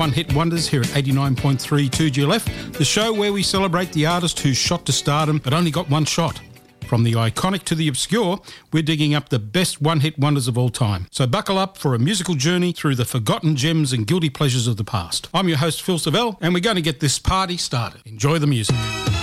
One Hit Wonders here at 89.3 2GLF, the show where we celebrate the artist who shot to stardom but only got one shot. From the iconic to the obscure, we're digging up the best one-hit wonders of all time. So buckle up for a musical journey through the forgotten gems and guilty pleasures of the past. I'm your host, Phil Savell, and we're going to get this party started. Enjoy the music.